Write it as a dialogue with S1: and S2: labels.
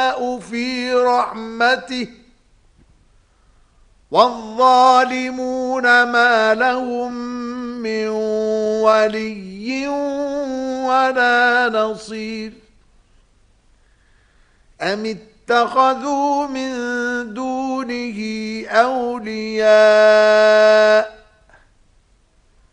S1: يشاء في رحمته والظالمون ما لهم من ولي ولا نصير أم اتخذوا من دونه أولياء